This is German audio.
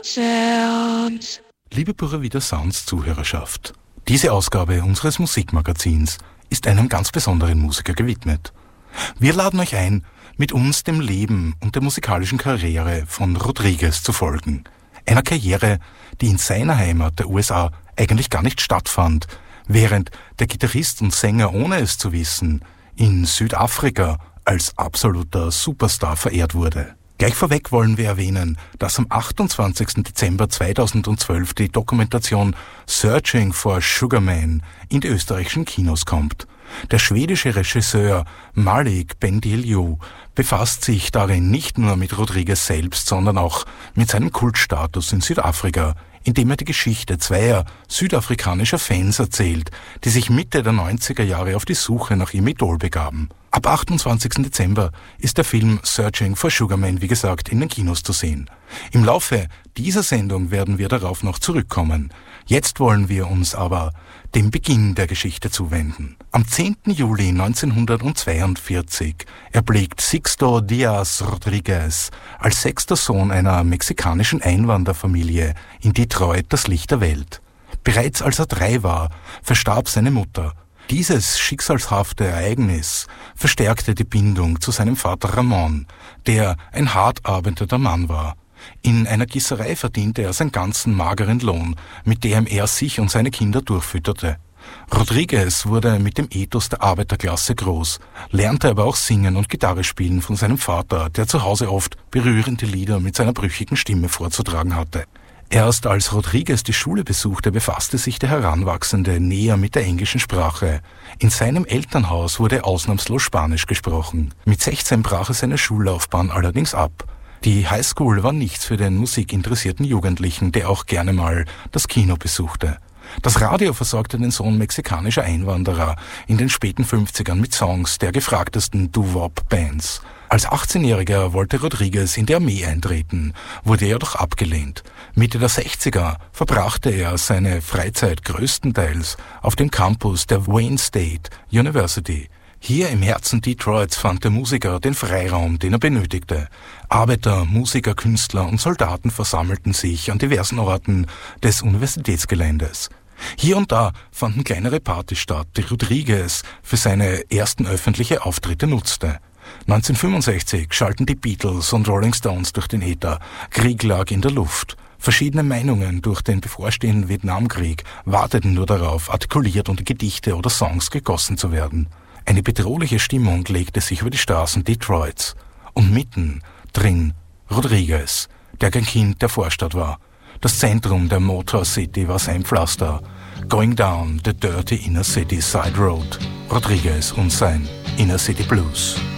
Sounds. Liebe Pura Vida Sounds Zuhörerschaft, diese Ausgabe unseres Musikmagazins ist einem ganz besonderen Musiker gewidmet. Wir laden euch ein, mit uns dem Leben und der musikalischen Karriere von Rodriguez zu folgen. Einer Karriere, die in seiner Heimat der USA eigentlich gar nicht stattfand, während der Gitarrist und Sänger, ohne es zu wissen, in Südafrika als absoluter Superstar verehrt wurde. Gleich vorweg wollen wir erwähnen, dass am 28. Dezember 2012 die Dokumentation Searching for Sugar Man in die österreichischen Kinos kommt. Der schwedische Regisseur Malik Bendiliou befasst sich darin nicht nur mit Rodriguez selbst, sondern auch mit seinem Kultstatus in Südafrika, indem er die Geschichte zweier südafrikanischer Fans erzählt, die sich Mitte der 90er Jahre auf die Suche nach ihrem Idol begaben. Ab 28. Dezember ist der Film Searching for Sugar Man, wie gesagt, in den Kinos zu sehen. Im Laufe dieser Sendung werden wir darauf noch zurückkommen. Jetzt wollen wir uns aber dem Beginn der Geschichte zuwenden. Am 10. Juli 1942 erblickt Sixto Díaz Rodríguez als sechster Sohn einer mexikanischen Einwanderfamilie in Detroit das Licht der Welt. Bereits als er 3 war, verstarb seine Mutter. Dieses schicksalshafte Ereignis verstärkte die Bindung zu seinem Vater Ramon, der ein hart arbeitender Mann war. In einer Gießerei verdiente er seinen ganzen mageren Lohn, mit dem er sich und seine Kinder durchfütterte. Rodriguez wurde mit dem Ethos der Arbeiterklasse groß, lernte aber auch Singen und Gitarre spielen von seinem Vater, der zu Hause oft berührende Lieder mit seiner brüchigen Stimme vorzutragen hatte. Erst als Rodriguez die Schule besuchte, befasste sich der Heranwachsende näher mit der englischen Sprache. In seinem Elternhaus wurde ausnahmslos Spanisch gesprochen. Mit 16 brach er seine Schullaufbahn allerdings ab. Die Highschool war nichts für den musikinteressierten Jugendlichen, der auch gerne mal das Kino besuchte. Das Radio versorgte den Sohn mexikanischer Einwanderer in den späten 50ern mit Songs der gefragtesten Doo-Wop-Bands. Als 18-Jähriger wollte Rodriguez in die Armee eintreten, wurde jedoch abgelehnt. Mitte der 60er verbrachte er seine Freizeit größtenteils auf dem Campus der Wayne State University. Hier im Herzen Detroits fand der Musiker den Freiraum, den er benötigte. Arbeiter, Musiker, Künstler und Soldaten versammelten sich an diversen Orten des Universitätsgeländes. Hier und da fanden kleinere Partys statt, die Rodriguez für seine ersten öffentlichen Auftritte nutzte. 1965 schalten die Beatles und Rolling Stones durch den Äther. Krieg lag in der Luft. Verschiedene Meinungen durch den bevorstehenden Vietnamkrieg warteten nur darauf, artikuliert unter Gedichte oder Songs gegossen zu werden. Eine bedrohliche Stimmung legte sich über die Straßen Detroits. Und mitten drin Rodriguez, der kein Kind der Vorstadt war. Das Zentrum der Motor City war sein Pflaster. Going down the dirty inner city side road. Rodriguez und sein Inner City Blues.